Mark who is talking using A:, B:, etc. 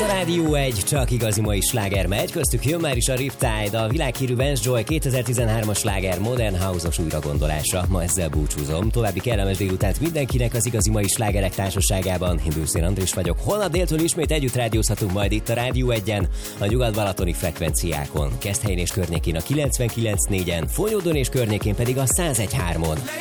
A: a Rádió 1, csak igazi mai sláger megy, köztük jön már is a Riptide, a világhírű Vance Joy 2013-as sláger Modern House-os újragondolása. Ma ezzel búcsúzom. További kellemes délutánt mindenkinek az igazi mai slágerek társaságában. Én Bőszén Andris vagyok. Holnap déltől ismét együtt rádiózhatunk majd itt a Rádió 1-en, a nyugat-balatoni frekvenciákon. Keszthelyen és környékén a 99.4-en, Fonyódon és környékén pedig a 101.3-on.